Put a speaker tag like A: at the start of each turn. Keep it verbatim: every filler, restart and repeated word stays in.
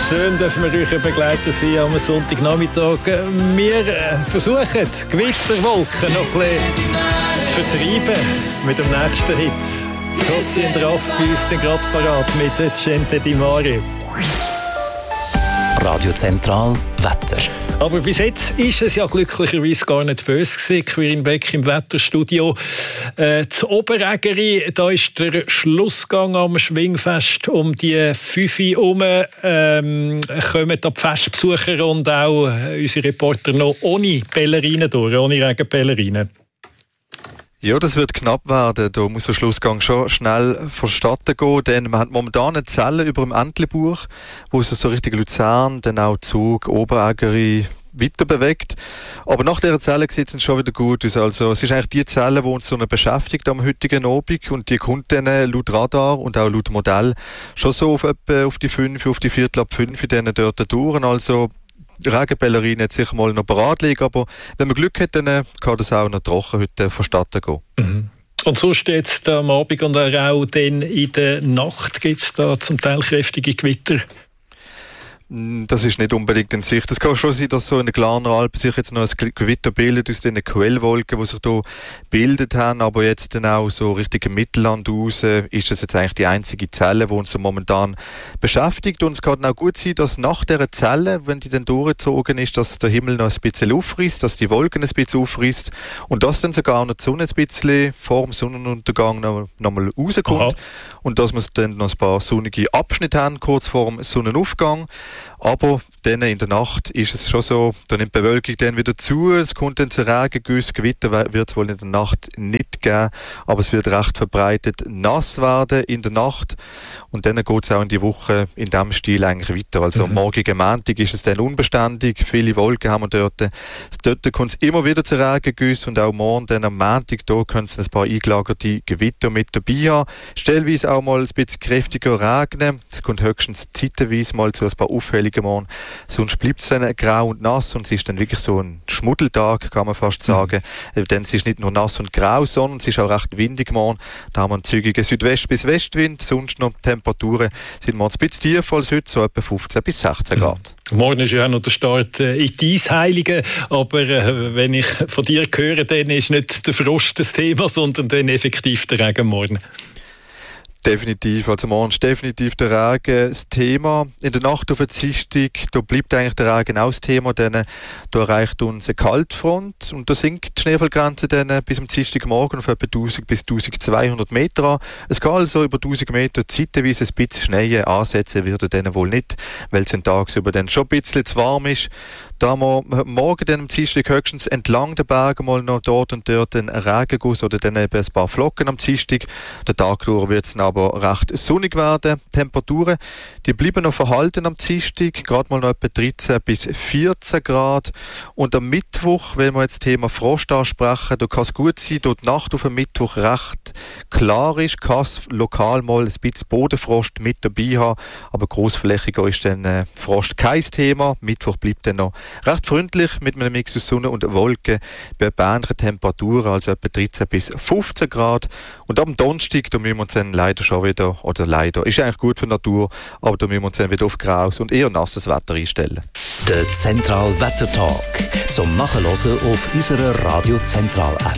A: Schön, dass wir euch begleiten sind am Sonntagnachmittag. Wir versuchen, Gewitterwolken noch ein bisschen zu vertreiben mit dem nächsten Hit. Tossi und Raff bei uns den gerade parat mit Gente di Mare.
B: Radio Zentral Wetter.
A: Aber bis jetzt ist es ja glücklicherweise gar nicht böse gewesen. Quirin Beck im Wetterstudio. Äh, zu Oberägeri, da ist der Schlussgang am Schwingfest um die fünf Uhr herum. Ähm, kommen da die Festbesucher und auch unsere Reporter noch ohne Pellerinen durch, ohne Regenpellerinen.
C: Ja, das wird knapp werden. Da muss der Schlussgang schon schnell vonstatten gehen, denn man hat momentan eine Zelle über dem Entlebuch, wo es so richtig Luzern, dann auch Zug, Oberägeri weiter bewegt. Aber nach dieser Zelle sieht es schon wieder gut aus. Also, es ist eigentlich die Zelle, die uns so beschäftigt am heutigen Abend und die kommt dann laut Radar und auch laut Modell schon so auf, etwa auf die fünf, auf die Viertel ab fünf dort durch. Also, die Regenpellerine jetzt sicher mal noch parat liegen, aber wenn man Glück hat, dann kann das auch noch trocken heute vonstatten gehen.
A: Mhm. Und so steht es am Abend und auch dann in der Nacht gibt es da zum Teil kräftige Gewitter.
C: Das ist nicht unbedingt in Sicht. Es kann schon sein, dass so in den Glarner Alpen sich jetzt noch ein Gewitter bildet aus den Quellwolken, die sich hier gebildet haben, aber jetzt dann auch so Richtung Mittelland raus ist das jetzt eigentlich die einzige Zelle, die uns so momentan beschäftigt. Und es kann auch gut sein, dass nach dieser Zelle, wenn die dann durchgezogen ist, dass der Himmel noch ein bisschen aufreißt, dass die Wolken ein bisschen aufreißt und dass dann sogar noch die Sonne ein bisschen vor dem Sonnenuntergang noch, noch mal rauskommt. Aha. Und dass wir dann noch ein paar sonnige Abschnitte haben, kurz vor dem Sonnenaufgang. Aber dann in der Nacht ist es schon so, da nimmt die Bewölkung dann wieder zu, es kommt dann zu Regengüsse, Gewitter wird es wohl in der Nacht nicht geben, aber es wird recht verbreitet nass werden in der Nacht und dann geht es auch in die Woche in diesem Stil eigentlich weiter. Also mhm. morgen Montag ist es dann unbeständig, viele Wolken haben wir dort, dort kommt es immer wieder zu Regengüsse und auch morgen dann am Montag, da können es ein paar eingelagerte Gewitter mit dabei haben, stellweise auch mal ein bisschen kräftiger regnen, es kommt höchstens zeitweise mal zu ein paar auffälligen Morgen. Sonst bleibt es dann grau und nass und es ist dann wirklich so ein Schmuddeltag, kann man fast sagen. Mhm. Denn es ist nicht nur nass und grau, sondern es ist auch recht windig morgen. Da haben wir einen zügigen Südwest- bis Westwind. Sonst noch Temperaturen sind wir ein bisschen tiefer als heute, so etwa fünfzehn bis sechzehn Grad.
A: Mhm. Morgen ist ja auch noch der Start äh, in die Eisheilige, aber äh, wenn ich von dir höre, dann ist nicht der Frost das Thema, sondern dann effektiv der Regen morgen.
C: Definitiv, also morgen ist definitiv der Regen das Thema. In der Nacht auf der Dienstag, da bleibt eigentlich der Regen auch das Thema, denn da erreicht uns eine Kaltfront und da sinkt die Schneefallgrenze dann bis am Dienstagmorgen auf etwa tausend bis eintausendzweihundert Meter an. Es kann also über tausend Meter zeitweise ein bisschen Schnee ansetzen, wird er dann wohl nicht, weil es tagsüber dann schon ein bisschen zu warm ist. Da wir morgen dann am Dienstag höchstens entlang der Berge mal noch dort und dort einen Regenguss oder dann eben ein paar Flocken am Dienstag. Der Tag durch wird es dann aber recht sonnig werden. Temperaturen, die bleiben noch verhalten am Dienstag, gerade mal noch etwa dreizehn bis vierzehn Grad. Und am Mittwoch, wenn wir jetzt das Thema Frost ansprechen, da kann es gut sein, dort die Nacht auf dem Mittwoch recht klar ist, kann es lokal mal ein bisschen Bodenfrost mit dabei haben, aber grossflächiger ist dann äh, Frost kein Thema. Mittwoch bleibt dann noch recht freundlich mit einem Mix aus Sonne und Wolken bei etwa ähnlichen Temperaturen, also etwa dreizehn bis fünfzehn Grad. Und am Donnerstag, da müssen wir uns dann leider schon wieder, oder leider, ist eigentlich gut für die Natur, aber da müssen wir uns dann wieder auf graues und eher nasses Wetter einstellen.
B: Der Zentral Wetter Talk zum Nachhören auf unserer Radio Zentral App.